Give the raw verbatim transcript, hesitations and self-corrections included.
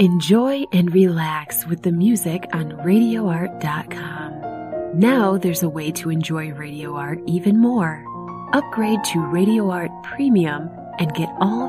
Enjoy and relax with the music on radio art dot com. Now there's a way to enjoy Radio Art even more. Upgrade to Radio Art Premium and get all